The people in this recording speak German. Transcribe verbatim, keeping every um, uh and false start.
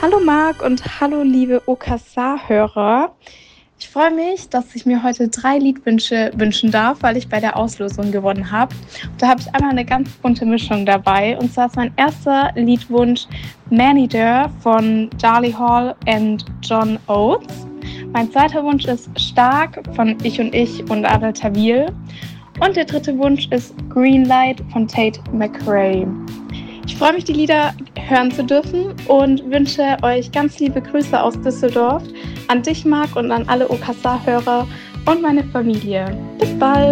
Hallo Marc und hallo liebe Okassa-Hörer. Ich freue mich, dass ich mir heute drei Liedwünsche wünschen darf, weil ich bei der Auslosung gewonnen habe. Da habe ich einmal eine ganz bunte Mischung dabei. Und zwar ist mein erster Liedwunsch Maneater von Darlie Hall und John Oates. Mein zweiter Wunsch ist Stark von Ich und Ich und Adel Tawil. Und der dritte Wunsch ist Greenlight von Tate McRae. Ich freue mich, die Lieder hören zu dürfen und wünsche euch ganz liebe Grüße aus Düsseldorf an dich, Marc, und an alle Okassa-Hörer und meine Familie. Bis bald!